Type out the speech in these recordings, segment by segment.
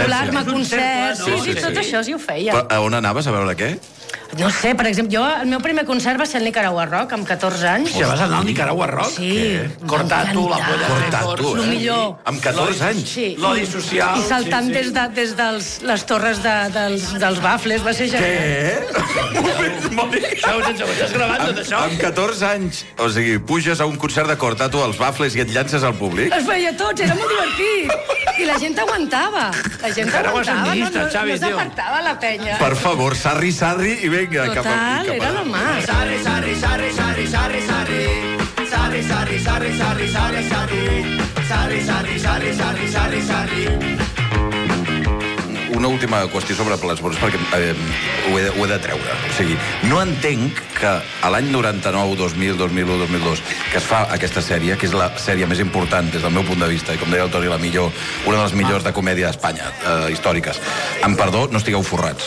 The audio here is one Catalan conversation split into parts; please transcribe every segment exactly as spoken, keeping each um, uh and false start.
matricular-me a concerts... Sí, sí, tot això sí ho feia. Però a on anaves a veure què? No sé, per exemple, jo, el meu primer concert va ser al Nicaragua Rock, amb catorze anys. Ja vas anar al Nicaragua Rock? Sí. Cortatu, la polla de Cortatu, rècords. eh? El millor. Amb catorze anys? Sí. L'odi social. I saltant sí, sí. des de des dels, les torres de, dels, dels bafles, va ser genial. Què? Això ho estàs gravant, tot això? Amb catorze anys, o sigui, puges a un concert de Cortatu als bafles i et llances al públic? Es feia tots, era molt divertit. I la gent aguantava. La gent Encara ho has aguantava, no, administrat, no, Xavi, no tio. s'apartava la penya. Per favor, sarri, sarri i vinga, cap a... Total, era lo más. Sarri, sarri, sarri, sarri, sarri, sarri. Sarri, sarri, sarri, sarri, sarri, sarri. Sarri, sarri, sarri, sarri, sarri, sarri. Una última qüestió sobre Platsburg, perquè eh, ho, he de, ho he de treure. O sigui, no entenc que a l'any noranta-nou, dos mil, dos mil u, dos mil dos, que es fa aquesta sèrie, que és la sèrie més important des del meu punt de vista, i com deia el Toni, la millor, una de les millors de comèdia d'Espanya, eh, històriques. Amb perdó, no estigueu forrats.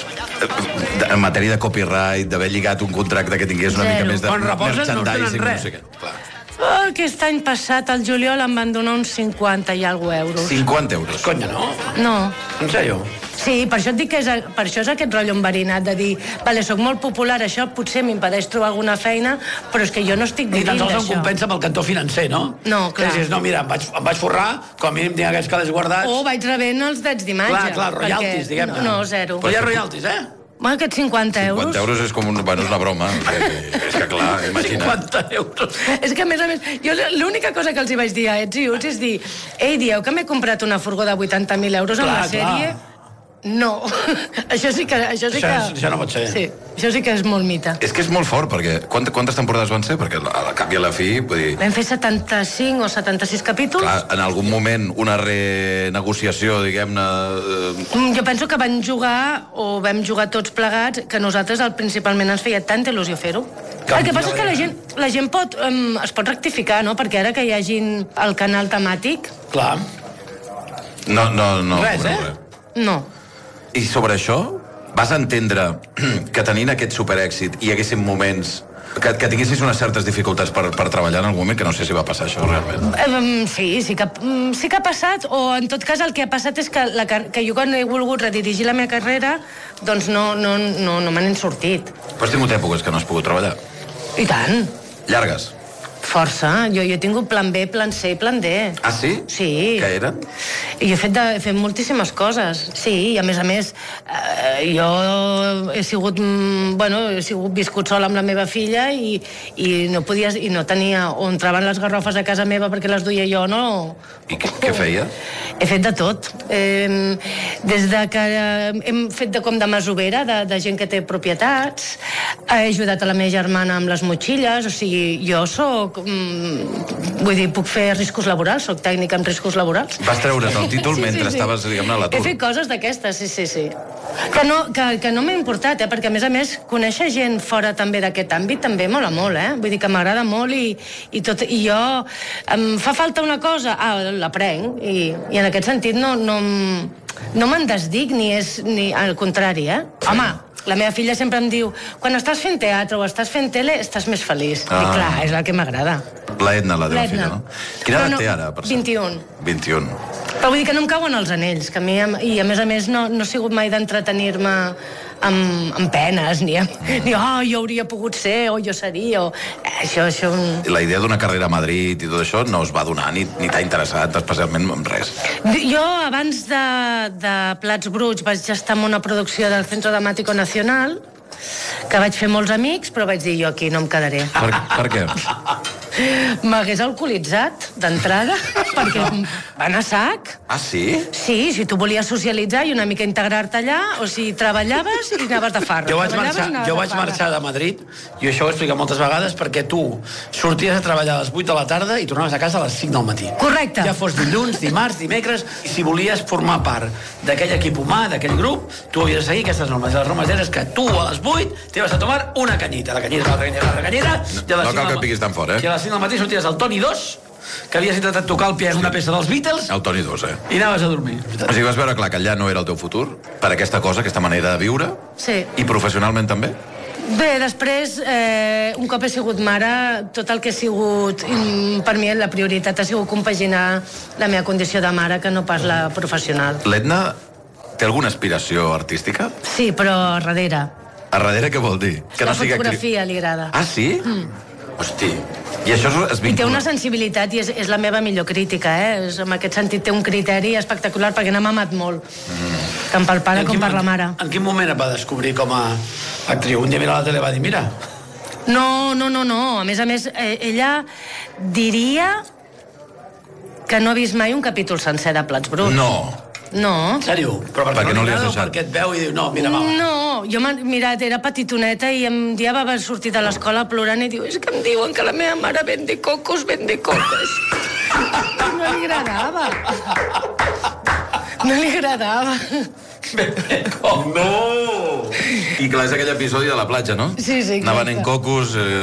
En matèria de copyright, d'haver lligat un contracte que tingués una Zero. mica més de Quan reposen no us merchandising, donen no res. sé què. Clar. Oh, aquest any passat, al juliol, em van donar uns cinquanta i alguna euros. cinquanta euros. Conya, no? No. En sèrio? Sí, per això et dic que és, per això és aquest rotllo enverinat de dir, vale, soc molt popular, això potser m'impedeix trobar alguna feina, però és que jo no estic Ni vivint tan sols em d'això. compensa amb el cantó financer, no? No, clar. Que dius, no, mira, em vaig, em vaig forrar, com a mínim tinc aquests calés guardats. O vaig rebent els drets d'imatge. Clar, clar, royalties, perquè- diguem-ne. No, no, zero. Però hi ha royalties, eh? Bueno, aquests cinquanta euros... cinquanta euros és com un... Bueno, és una broma. És que, clar, imagina't. cinquanta euros. És que, a més a més, jo l'única cosa que els hi vaig dir a Ets i Uts és dir, ei, dieu que m'he comprat una furgó de vuitanta mil euros amb Clar, la sèrie? clar. No. això sí que... Això, sí Això que... és- això no pot ser. Sí, això sí que és molt mite. És que és molt fort, perquè... Quantes, quantes temporades van ser? Perquè a la cap i a la fi, vull dir... Vam fer setanta-cinc o setanta-sis capítols. Clar, en algun moment una renegociació, diguem-ne... Eh, Mm, Jo penso que van jugar, o vam jugar tots plegats, que nosaltres el, principalment ens feia tanta il·lusió fer-ho. El que passa és que la gent, la gent pot, um, es pot rectificar, no? Perquè ara que hi hagin el canal temàtic, Clar. no, no, no. Res, no, eh? res. no. I sobre això, vas entendre que tenint aquest superèxit hi haguessin moments que, que tinguessis unes certes dificultats per, per treballar en algun moment, que no sé si va passar això realment. Um, sí, sí que, um, sí que ha passat, o en tot cas el que ha passat és que, la, car- que jo quan he volgut redirigir la meva carrera, doncs no, no, no, no me n'he sortit. Però has tingut èpoques que no has pogut treballar. I tant, Llargues. força. Jo, jo he tingut plan B, plan C i plan D. Ah, sí? Sí. Què eren? I jo he fet, de, he fet moltíssimes coses, sí, i a més a més eh, jo he sigut, mm, bueno, he sigut viscut sola amb la meva filla i, i no podia, i no tenia on entraven les garrofes a casa meva perquè les duia jo, no. I què, què feia? He fet de tot. Eh, des de que eh, hem fet de com de masovera, de, de gent que té propietats, he ajudat a la meva germana amb les motxilles, o sigui, jo sóc, mm, vull dir, puc fer riscos laborals, sóc tècnica en riscos laborals. Vas treure's el títol mentre estaves, diguem-ne, a l'atur. He fet coses d'aquestes, sí, sí, sí. Que no, que, que no m'ha importat, eh? Perquè a més a més conèixer gent fora també d'aquest àmbit també mola molt, eh? Vull dir que m'agrada molt i, i, tot, i jo em fa falta una cosa, ah, l'aprenc i, i en aquest sentit no, no, m- no me'n desdic ni és ni al contrari, eh? Home, la meva filla sempre em diu quan estàs fent teatre o estàs fent tele estàs més feliç. Ah. I clar, és el que m'agrada. La Edna, la teva L'Edna. filla, no? Quina Però edat no, té ara, per cert? vint-i-un. vint-i-un. Però vull dir que no em cauen els anells, que a mi, i a més a més no, no he sigut mai d'entretenir-me amb, amb penes, ni, amb, ni oh, jo hauria pogut ser, o jo seria, o... Eh, això, això... La idea d'una carrera a Madrid i tot això no es va donar ni, ni t'ha interessat especialment en res. Jo, abans de, de Plats Bruts, vaig estar en una producció del Centro Dramático Nacional, que vaig fer molts amics, però vaig dir jo aquí no em quedaré. Per, per què? M'hagués alcoholitzat d'entrada, perquè van a sac. Ah, sí? Sí, si tu volies socialitzar i una mica integrar-te allà, o si treballaves i anaves de farra. Jo vaig, Treballaves marxar, i anaves jo de vaig farra. marxar de Madrid, i això ho he explicat moltes vegades, perquè tu sorties a treballar a les vuit de la tarda i tornaves a casa a les cinc del matí. Correcte. Ja fos dilluns, dimarts, dimecres, i si volies formar part d'aquell equip humà, d'aquell grup, tu havies de seguir aquestes normes. I les normes eren que tu a les vuit t'ibas a tomar una canyita, la canyita, l'altra canyita, l'altra canyita, i a les No cinc cal del que piquis tan fort, eh? I a les cinc del matí sorties al Toni dos, que havies intentat tocar el piano en una peça dels Beatles, El Toni dos, eh? i anaves a dormir. O sigui, vas veure clar que allà no era el teu futur, per aquesta cosa, aquesta manera de viure, Sí. i professionalment també? Bé, després, eh, un cop he sigut mare, tot el que he sigut, mm, per mi la prioritat ha sigut compaginar la meva condició de mare que no pas la professional. L'Edna té alguna aspiració artística? Sí, però a darrere. A darrere què vol dir? Que La no sigui fotografia actriu... li agrada. Ah, sí? Mm. Hosti. I això es vincula... I té una sensibilitat i és, és la meva millor crítica, eh? És, en aquest sentit té un criteri espectacular perquè n'ha mamat molt. Mm. Tant pel pare com per la mare. En quin moment et va descobrir com a actriu? Un dia mira la tele va dir, mira... No, no, no, no. A més a més, eh, ella diria que no ha vist mai un capítol sencer de Plats Bruts. No. No. En sèrio? Però perquè, perquè no, no li has agrada, deixat. perquè et veu i diu, no, mira, mama. No, jo m'ha mirat, era petitoneta i un dia va sortir de l'escola plorant i diu, és que em diuen que la meva mare vende cocos, vende cocos. No li agradava. No li agradava. No! I clar, és aquell episodi de la platja, no? Sí, sí, clar. Anaven en cocos... Eh...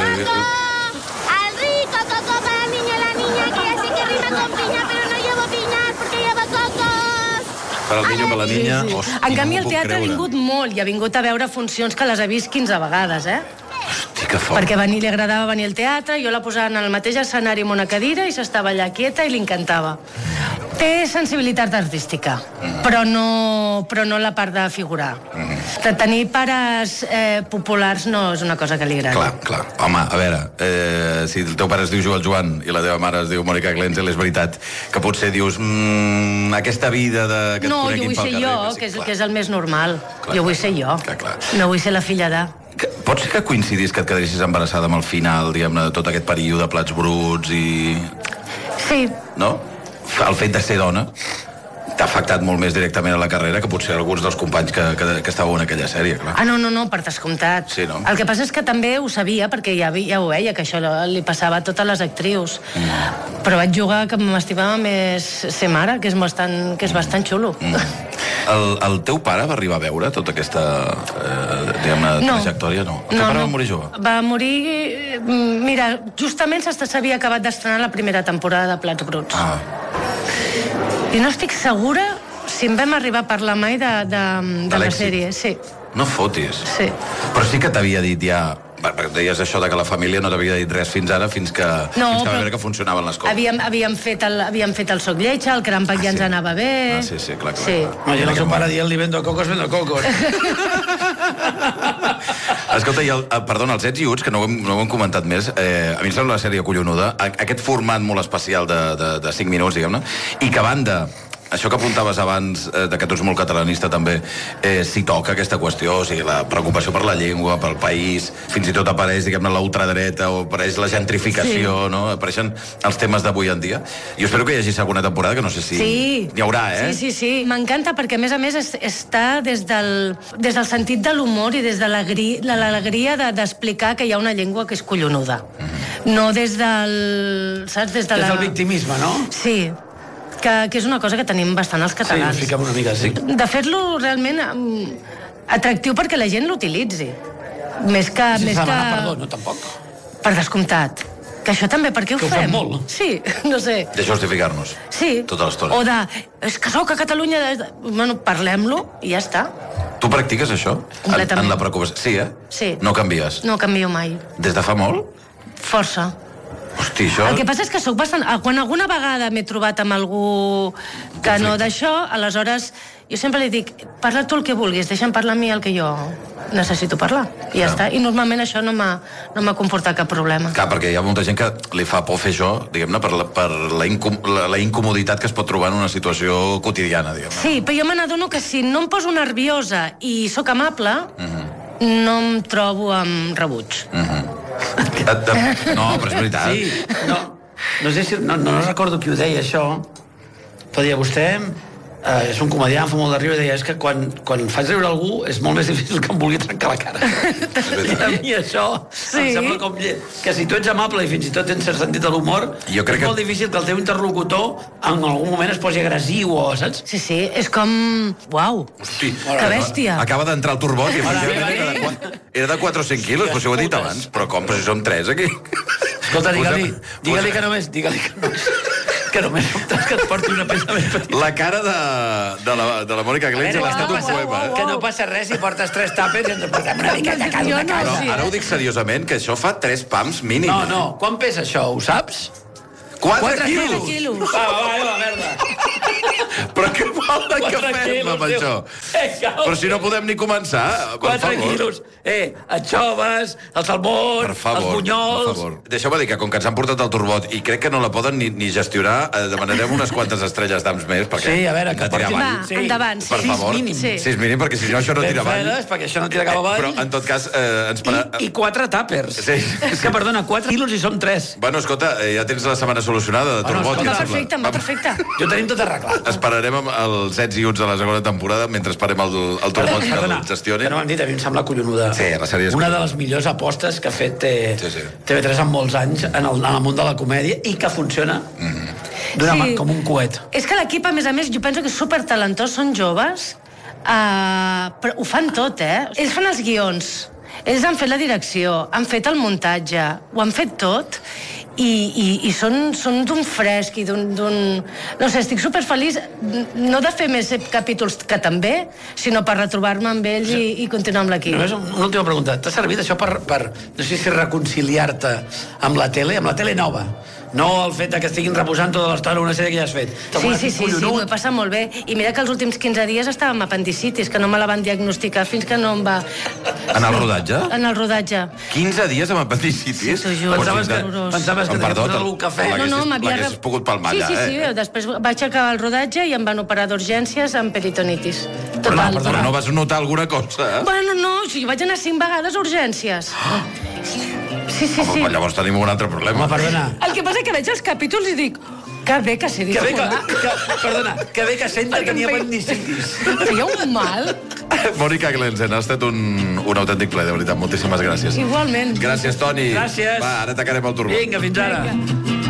Al rico, coco para el niño y la niña, que ya sé que rima con piña, pero no llevo piñas porque llevo cocos. Per al niño, per la niña... Sí, sí. Hosti, En canvi, no el teatre ha vingut molt i ha vingut a veure funcions que les ha vist quinze vegades, eh? Hosti, que fort. Perquè venir, li agradava venir al teatre, jo la posava en el mateix escenari amb una cadira i s'estava allà quieta i li encantava. Té sensibilitat artística, però no, però no la part de figurar. De tenir pares eh, populars no és una cosa que li agrada. Clar, clar. Home, a veure, eh, si el teu pare es diu Joel Joan i la teva mare es diu Mònica Glenzel, és veritat que potser dius mmm, aquesta vida de, que no, et jo coneguin vull pel ser carrer. jo, Sí, que és, clar. que és el més normal. Clar, jo vull ser jo. clar, clar. No vull ser la filla de... Que, pot ser que coincidís que et quedessis embarassada amb el final, diguem-ne, de tot aquest període de Plats Bruts i... Sí, No? El fet de ser dona t'ha afectat molt més directament a la carrera que potser alguns dels companys que, que, que estàveu en aquella sèrie, clar. ah, no, no, no, per descomptat. Sí, no? El que passa és que també ho sabia, perquè ja, vi- ja ho veia, que això li passava a totes les actrius. Mm. Però vaig jugar que m'estimava més ser mare, que és bastant, que és bastant xulo. Mm. El, el teu pare va arribar a veure tota aquesta eh, diguem-ne, No. trajectòria? No. El teu pare va morir jove? Va morir... mm, Mira, justament s'havia acabat d'estrenar la primera temporada de Plats Bruts. Ah. I no estic segura si en vam arribar a parlar mai de, de, de, De la l'èxit. sèrie. Sí, No fotis. sí. Però sí que t'havia dit ja... Perquè deies això de que la família no t'havia dit res fins ara, fins que, No, fins que va però- veure que funcionaven les coses. Havíem, havíem, fet el, havíem fet el Soc Lletja, el Crampac Ah, ja sí. ens anava bé... Ah, sí, sí, clar, clar, Sí. clar. Imagina el seu pare dient-li vendo cocos, vendo cocos. Escolta, i el, eh, perdona, els Ets i Uts, que no ho hem, no ho hem comentat més, eh, a mi em sembla una sèrie collonuda, a- aquest format molt especial de, de, de cinc minuts, diguem-ne, i que a banda, això que apuntaves abans, eh, de que tu ets molt catalanista també, eh, s'hi toca aquesta qüestió, o sigui, la preocupació per la llengua, pel país, fins i tot apareix, diguem-ne, la ultradreta, o apareix la gentrificació, Sí. no? Apareixen els temes d'avui en dia. Jo espero que hi hagi segona temporada, que no sé si... Sí. N'hi haurà, eh? Sí, sí, sí. M'encanta perquè, a més a més, es, està des del, des del sentit de l'humor i des de l'agri- de l'alegria de- d'explicar que hi ha una llengua que és collonuda. Mm-hmm. No des del... Saps? Des de És la... el victimisme, no? Sí, que, que és una cosa que tenim bastant els Sí, catalans. ens fiquem una mica, sí. De fer-lo realment um, atractiu perquè la gent l'utilitzi. Més que... Sense més que... demanar perdó, no, tampoc. Per descomptat. Que això també, per què ho Que ho fem? fem molt. Sí, no sé. De justificar-nos. Sí. Tota l'estona. O de, és que sóc a Catalunya... De... Bueno, parlem-lo i ja està. Tu practiques això? En, Completament. en la preocupació? Sí, eh? Sí. No canvies? No canvio mai. Des de fa molt? Força. Hosti, això... El que passa és que sóc bastant... Quan alguna vegada m'he trobat amb algú que no d'això, aleshores jo sempre li dic, parla tu el que vulguis, deixa'm parlar a mi el que jo necessito parlar. I ja Clar. està. I normalment això no m'ha no m'ha comportat cap problema. Clar, perquè hi ha molta gent que li fa por fer això, diguem-ne, per, la, per la, incom la, la incomoditat que es pot trobar en una situació quotidiana, diguem-ne. Sí, però jo me n'adono que si no em poso nerviosa i sóc amable, mm-hmm. no em trobo amb rebuig. Mm-hmm. No, però és veritat. Sí, no, no sé si... No, no, no recordo qui ho deia, això, però deia, vostè eh, és un comediant, fa molt de riure, i deia, és que quan, quan faig riure algú és molt més difícil que em vulgui trencar la cara. I a mi això Sí. em sembla com lle- que si tu ets amable i fins i tot tens cert sentit de l'humor, Jo crec és que- molt difícil que el teu interlocutor en algun moment es posi agressiu o, saps? Sí, sí, és com... Uau, Hosti, que bèstia. acaba d'entrar el turbot i efectivament Hola, era de, qua- era de quatre o cinc quilos, però si ho he dit abans. Però com, però si som tres aquí? Escolta, digue-li, Posa- digue-li posa- que només, digue-li que només, que només som tres que et porti una peça més petita. La cara de, de la, de la Mònica Glenzel ha estat un passa, poema, eh? que no passa res si portes tres tapes i ens portem una miqueta cada Jo una no, casa. sí. Ara ho dic seriosament, que això fa tres pams mínim. No, no, quan pesa això, ho saps? Quatre quilos? Quatre quilos. Va, va, va, la merda. Però què volen que fem amb això? Eh, Però si no podem ni començar, per Quatre favor. quilos. Eh, anxoves, el salmó, Per favor, els bunyols... per favor. Deixeu-me dir que com que ens han portat el turbot i crec que no la poden ni, ni gestionar, eh, demanarem unes quantes estrelles d'ams més, perquè... Sí, a veure, que hem de tirar portin- avall. Va, Sí. endavant, sí. Per favor. mínim. Sí. Sis mínim, perquè si no això no Ben tira avall. fredes, perquè això no tira cap Eh, avall. però, en tot cas, eh, ens... Para... I, I quatre tàpers. Sí. És que, perdona, quatre quilos i som tres. Bueno, escolta, eh, ja tens la setmana solucionada de Bueno, turbot. escolta, Va què et perfecte, sembla? va perfecte. Jo tenim tot arreglat. Esperarem amb els ets i uts de la segona temporada mentre esperem el, el turbot que Perdona, el gestioni. que no m'han dit, a mi em sembla collonuda. Sí, la sèrie és Una de collonuda. les millors apostes que ha fet T- Sí, sí. T V tres en molts anys en el, en el món de la comèdia i que funciona Mm-hmm. d'una Sí. mà, com un coet. És que l'equip, a més a més, jo penso que és supertalentós, són joves, uh, però ho fan tot, eh? Ells fan els guions, ells han fet la direcció, han fet el muntatge, ho han fet tot, i, i, i són, són d'un fresc i d'un... No sé, estic superfeliç, no de fer més capítols que també, sinó per retrobar-me amb ells i, i continuar amb l'equip. Només una última pregunta. T'ha servit això per, per no sé si reconciliar-te amb la tele, amb la tele nova? No el fet de que estiguin reposant tota l'estona una sèrie que ja has fet. Sí, sí, sí, sí, m'ho he passat molt bé. I mira que els últims quinze dies estava amb apendicitis, que no me la van diagnosticar fins que no em va... En el rodatge? En el rodatge. quinze dies amb apendicitis? Sí, t'ho juro. Pensaves que, horrorós. pensaves que Em perdó, tenies un cafè. la- L'haguessis- m'havia l'haguessis re- pogut palmar sí, allà, sí, sí, eh? després vaig acabar el rodatge i em van operar d'urgències amb peritonitis. Total. Però no vas notar alguna cosa, eh? Bueno, no, si jo vaig anar cinc vegades a urgències. Sí, sí, Home, sí. però llavors tenim un altre problema. Home, perdona. El que passa és que veig els capítols i dic, que bé que sé Que bé que, dissimular. que, perdona, que bé que sent que Perquè em n'hi ha feia- apendicitis. Em feia un mal. Mònica Glensen, ha estat un, un autèntic plaer, de veritat. Moltíssimes gràcies. Igualment. Gràcies, Toni. Gràcies. Va, ara tacarem el turbot. Vinga, fins ara. Vinga.